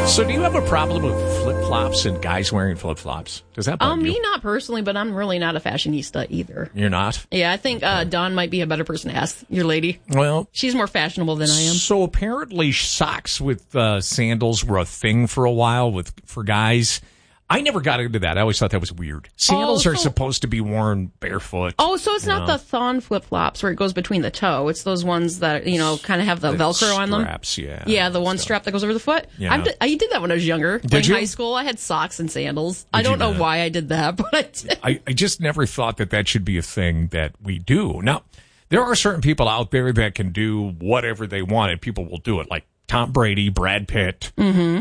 So do you have a problem with flip-flops and guys wearing flip-flops? Does that bug you? Me, not personally, but I'm really not a fashionista either. You're not? Yeah, I think Dawn might be a better person to ask your lady. Well, she's more fashionable than I am. So apparently socks with sandals were a thing for a while for guys. I never got into that. I always thought that was weird. Sandals are supposed to be worn barefoot. Oh, so it's not the thon flip-flops where it goes between the toe. It's those ones that, kind of have the Velcro on them. Straps, yeah. Yeah, the one strap that goes over the foot. Yeah. I did that when I was younger. Did you? In high school, I had socks and sandals. I don't know why I did that, but I did. I just never thought that should be a thing that we do. Now, there are certain people out there that can do whatever they want, and people will do it, like Tom Brady, Brad Pitt. Mm-hmm.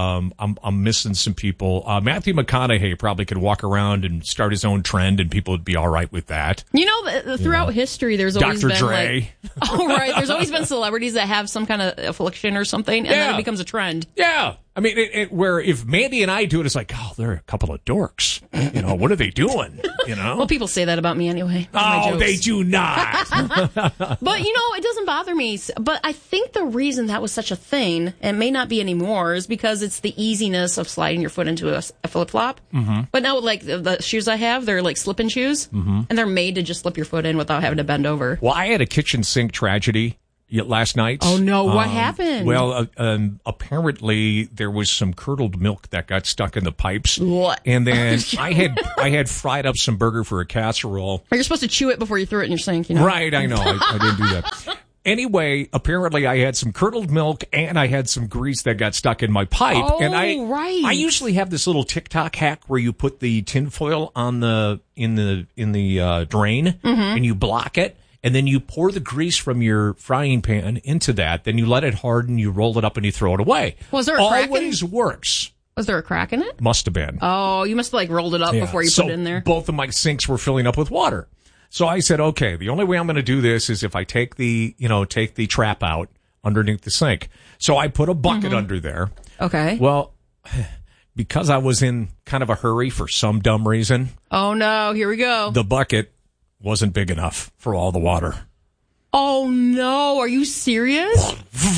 I'm missing some people. Matthew McConaughey probably could walk around and start his own trend, and people would be all right with that. Throughout history, there's always Dr. been Dre. right. There's always been celebrities that have some kind of affliction or something, and then it becomes a trend. Yeah. I mean, where if Mandy and I do it, it's like, oh, they're a couple of dorks. What are they doing? Well, people say that about me anyway. Oh, they do not. But, it doesn't bother me. But I think the reason that was such a thing, and may not be anymore, is because it's the easiness of sliding your foot into a flip-flop. Mm-hmm. But now, like, the shoes I have, they're like slip-in shoes, and they're made to just slip your foot in without having to bend over. Well, I had a kitchen sink tragedy last night. Oh, no. What happened? Well, apparently there was some curdled milk that got stuck in the pipes. What? And then I had fried up some burger for a casserole. You're supposed to chew it before you throw it in your sink, Right, I know. I didn't do that. Anyway, apparently I had some curdled milk and I had some grease that got stuck in my pipe. Oh, and right. I usually have this little TikTok hack where you put the tinfoil on in the drain and you block it. And then you pour the grease from your frying pan into that. Then you let it harden, you roll it up, and you throw it away. Was there a crack Always works. Was there a crack in it? Must have been. Oh, you must have rolled it up before you put it in there. Both of my sinks were filling up with water. So I said, okay, the only way I'm going to do this is if I take the trap out underneath the sink. So I put a bucket under there. Okay. Well, because I was in kind of a hurry for some dumb reason. Oh, no. Here we go. The bucket wasn't big enough for all the water. Oh, no. Are you serious?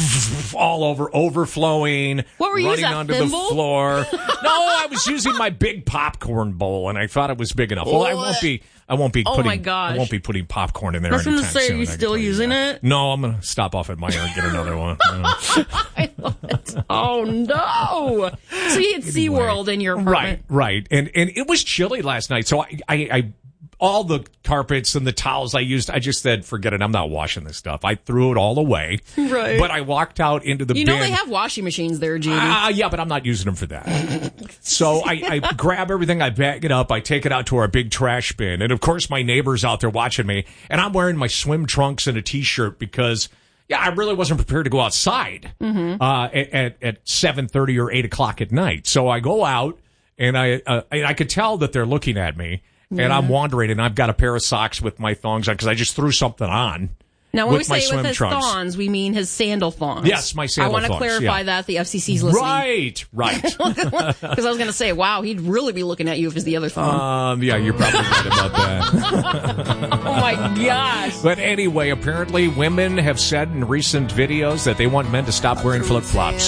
All over, overflowing. What were you running using, onto thimble? the floor. No, I was using my big popcorn bowl, and I thought it was big enough. Well, I won't be putting popcorn in there. I was going to say, are you still using it? No, I'm going to stop off at Meijer and get another one. I love it. Oh, no. So you had SeaWorld in your apartment. Right. And it was chilly last night, so I all the carpets and the towels I used, I just said, forget it, I'm not washing this stuff. I threw it all away. Right. But I walked out into the bin. They have washing machines there, Judy. Yeah, but I'm not using them for that. So I grab everything, I bag it up, I take it out to our big trash bin. And, of course, my neighbor's out there watching me. And I'm wearing my swim trunks and a T-shirt because, I really wasn't prepared to go outside at 7:30 or 8 o'clock at night. So I go out, and I could tell that they're looking at me. Yeah. And I'm wandering, and I've got a pair of socks with my thongs on because I just threw something on. Now, when we say with his trunks. Thongs, we mean his sandal thongs. Yes, my sandal thongs. I want to clarify that the FCC's listening. Right. Because I was going to say, wow, he'd really be looking at you if it's the other thong. Yeah, you're probably right about that. Oh, my gosh. But anyway, apparently women have said in recent videos that they want men to stop wearing flip-flops.